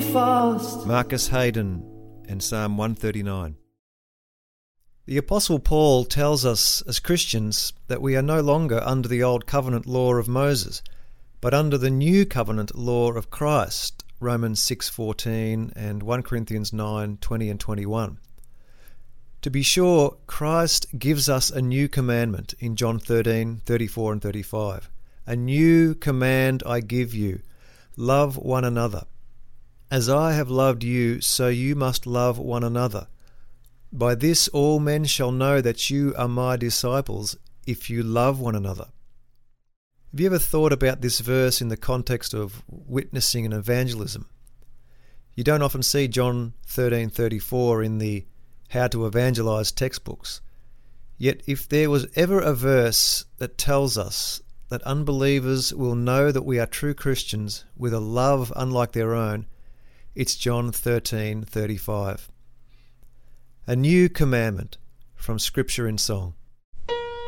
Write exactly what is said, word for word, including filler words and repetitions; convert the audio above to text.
fast. Marcus Hayden and Psalm one thirty-nine. The Apostle Paul tells us as Christians that we are no longer under the old covenant law of Moses, but under the new covenant law of Christ, Romans six fourteen and First Corinthians nine twenty and twenty-one. To be sure, Christ gives us a new commandment in John thirteen thirty-four and thirty-five. A new command I give you, love one another. As I have loved you, so you must love one another. By this all men shall know that you are my disciples, if you love one another. Have you ever thought about this verse in the context of witnessing and evangelism? You don't often see John thirteen thirty-four in the How to Evangelize textbooks. Yet if there was ever a verse that tells us that unbelievers will know that we are true Christians with a love unlike their own, it's John thirteen thirty-five. A new commandment from Scripture in Song.